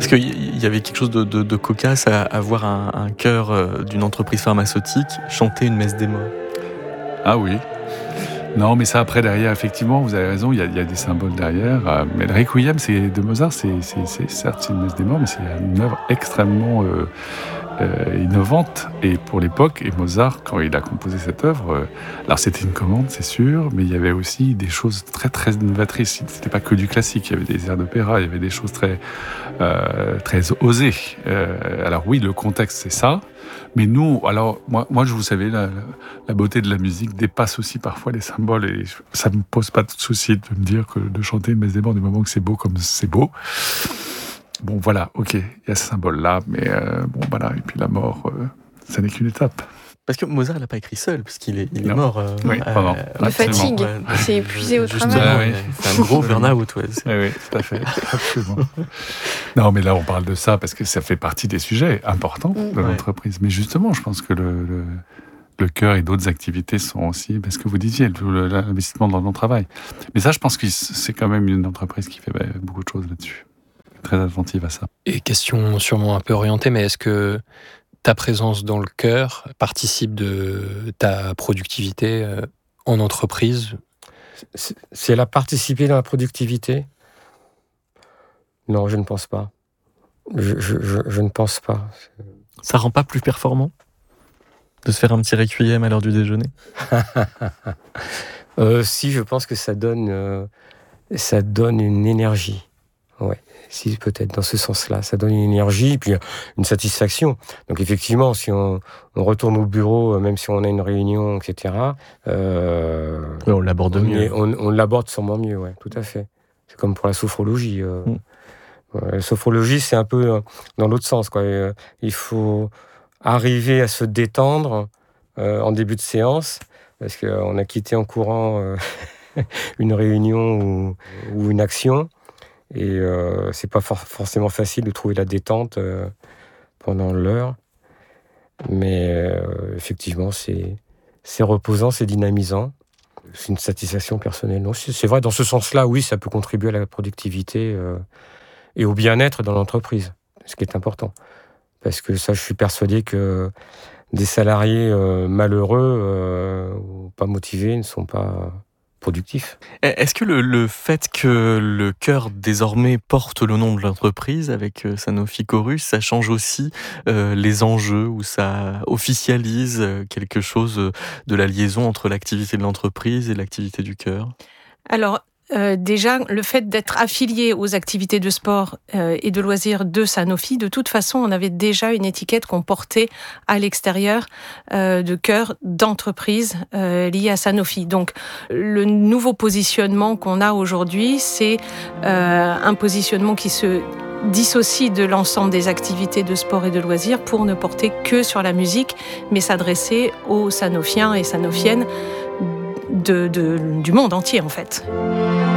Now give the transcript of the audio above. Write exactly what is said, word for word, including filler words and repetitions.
Parce qu'il y avait quelque chose de, de, de cocasse à, à voir un, un chœur euh, d'une entreprise pharmaceutique chanter une messe des morts. Ah oui. Non, mais ça, après, derrière, effectivement, vous avez raison, il y a, il y a des symboles derrière. Euh, mais le Requiem c'est, de Mozart, c'est, c'est, c'est certes une messe des morts, mais c'est une œuvre extrêmement euh, euh, innovante. Et pour l'époque, et Mozart, quand il a composé cette œuvre, euh, alors c'était une commande, c'est sûr, mais il y avait aussi des choses très, très novatrices. C'était pas que du classique, il y avait des airs d'opéra, il y avait des choses très, euh, très osées. Euh, alors oui, le contexte, c'est ça. Mais nous, alors, moi, moi je vous savez, la, la beauté de la musique dépasse aussi parfois les symboles et ça ne me pose pas de souci de me dire que de chanter une messe des morts du moment que c'est beau comme c'est beau. Bon, voilà, ok, il y a ce symbole-là, mais euh, bon, voilà, et puis la mort, euh, ça n'est qu'une étape. Parce que Mozart l'a pas écrit seul, parce qu'il est, il est mort. Euh, oui, euh, de fatigue, ouais, il s'est épuisé au justement, travail. Ouais, c'est un gros burn-out. Ouais, oui, oui, tout à fait, absolument. Non, mais là, on parle de ça parce que ça fait partie des sujets importants de ouais. l'entreprise. Mais justement, je pense que le, le, le chœur et d'autres activités sont aussi, parce que vous disiez, le, l'investissement dans le travail. Mais ça, je pense que c'est quand même une entreprise qui fait beaucoup de choses là-dessus. Très attentive à ça. Et question sûrement un peu orientée, mais est-ce que ta présence dans le chœur participe de ta productivité euh, en entreprise? C'est, c'est elle a participé dans la productivité? Non, je ne pense pas. Je, je, je, je ne pense pas. Ça rend pas plus performant de se faire un petit requiem à l'heure du déjeuner? euh, Si, je pense que ça donne, euh, ça donne une énergie. Ouais. Si, peut-être dans ce sens-là, ça donne une énergie, puis une satisfaction. Donc effectivement, si on, on retourne au bureau, même si on a une réunion, et cetera, euh, ouais, on l'aborde on mieux. Est, on, on l'aborde sûrement mieux, ouais, tout à fait. C'est comme pour la sophrologie. Euh, mm. ouais, la sophrologie, c'est un peu dans l'autre sens, quoi. Euh, il faut arriver à se détendre euh, en début de séance, parce qu'on a quitté en courant euh, une réunion ou, ou une action. Et euh, c'est pas for- forcément facile de trouver la détente euh, pendant l'heure. Mais euh, effectivement, c'est, c'est reposant, c'est dynamisant. C'est une satisfaction personnelle. Non, c'est, c'est vrai, dans ce sens-là, oui, ça peut contribuer à la productivité euh, et au bien-être dans l'entreprise, ce qui est important. Parce que ça, je suis persuadé que des salariés euh, malheureux euh, ou pas motivés ne sont pas productif. Est-ce que le, le fait que le chœur désormais porte le nom de l'entreprise avec euh, Sanofi Chorus, ça change aussi euh, les enjeux ou ça officialise euh, quelque chose de la liaison entre l'activité de l'entreprise et l'activité du chœur? Alors, Euh, déjà, le fait d'être affilié aux activités de sport euh, et de loisirs de Sanofi, de toute façon, on avait déjà une étiquette qu'on portait à l'extérieur euh, de chœur d'entreprise euh, liée à Sanofi. Donc, le nouveau positionnement qu'on a aujourd'hui, c'est euh, un positionnement qui se dissocie de l'ensemble des activités de sport et de loisirs pour ne porter que sur la musique, mais s'adresser aux Sanofiens et Sanofiennes de, de, du monde entier, en fait.